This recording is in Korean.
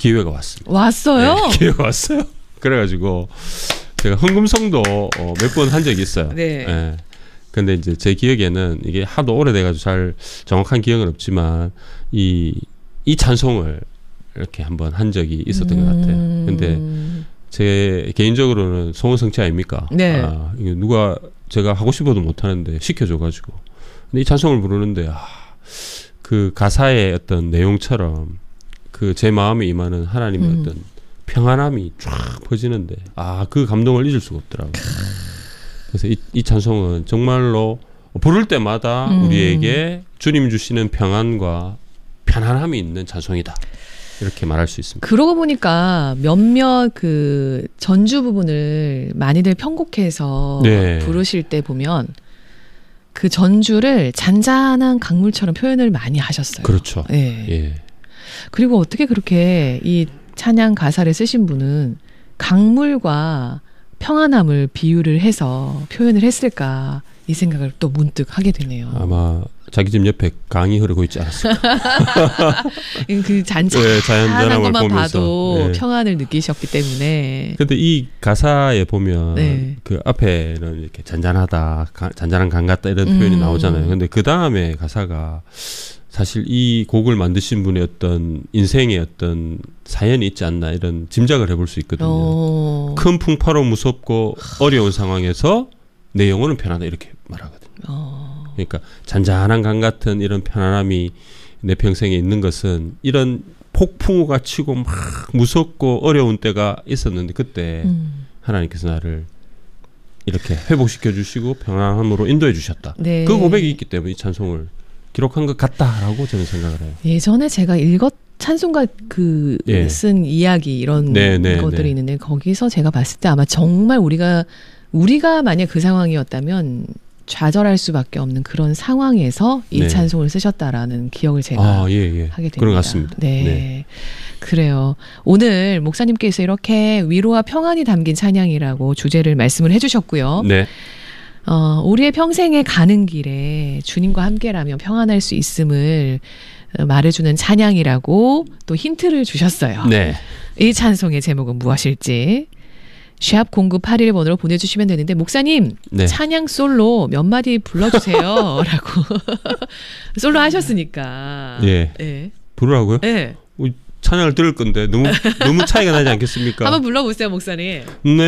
기회가 왔습니다. 왔어요? 네, 기회가 왔어요. 그래가지고 제가 헌금성도 몇 번 한 적이 있어요. 네. 네. 근데 이제 제 기억에는 이게 하도 오래돼가지고 잘 정확한 기억은 없지만 이 찬송을 이렇게 한번 한 적이 있었던 것 같아요. 근데 제 개인적으로는 송원성취 아닙니까? 네. 이게 누가 제가 하고 싶어도 못하는데 시켜줘가지고. 근데 이 찬송을 부르는데 그 가사의 어떤 내용처럼 그 제 마음에 임하는 하나님의 어떤 평안함이 쫙 퍼지는데 그 감동을 잊을 수가 없더라고요. 그래서 이 찬송은 정말로 부를 때마다 우리에게 주님 주시는 평안과 편안함이 있는 찬송이다. 이렇게 말할 수 있습니다. 그러고 보니까 몇몇 그 전주 부분을 많이들 편곡해서 네. 부르실 때 보면 그 전주를 잔잔한 강물처럼 표현을 많이 하셨어요. 그렇죠. 네. 예. 그리고 어떻게 그렇게 이 찬양 가사를 쓰신 분은 강물과 평안함을 비유를 해서 표현을 했을까 이 생각을 또 문득 하게 되네요. 아마 자기 집 옆에 강이 흐르고 있지 않았을까. 그 잔잔한 것만 보면서. 봐도 평안을 느끼셨기 때문에. 근데 이 가사에 보면 네. 그 앞에는 이렇게 잔잔하다, 잔잔한 강 같다 이런 표현이 나오잖아요. 근데 그 다음에 가사가 사실 이 곡을 만드신 분의 어떤 인생의 어떤 사연이 있지 않나 이런 짐작을 해볼 수 있거든요. 큰 풍파로 무섭고 어려운 상황에서 내 영혼은 편하다 이렇게 말하거든요. 그러니까 잔잔한 강 같은 이런 편안함이 내 평생에 있는 것은 이런 폭풍우가 치고 막 무섭고 어려운 때가 있었는데 그때 하나님께서 나를 이렇게 회복시켜 주시고 평안함으로 인도해 주셨다. 네. 그 고백이 있기 때문에 이 찬송을 기록한 것 같다라고 저는 생각을 해요. 예전에 제가 찬송가 쓴 이야기 이런 것들이 있는데 거기서 제가 봤을 때 아마 정말 우리가 만약 그 상황이었다면 좌절할 수밖에 없는 그런 상황에서 이 찬송을 쓰셨다라는 기억을 제가 하게 됩니다. 그런 것 같습니다. 네. 그래요. 오늘 목사님께서 이렇게 위로와 평안이 담긴 찬양이라고 주제를 말씀을 해주셨고요. 네. 우리의 평생에 가는 길에 주님과 함께라면 평안할 수 있음을 말해주는 찬양이라고 또 힌트를 주셨어요. 네. 이 찬송의 제목은 무엇일지 샵 0981번으로 보내주시면 되는데 목사님 찬양 솔로 몇 마디 불러주세요 라고 솔로 하셨으니까 부르라고요? 네. 찬양을 들을 건데 너무 차이가 나지 않겠습니까? 한번 불러보세요 목사님. 네.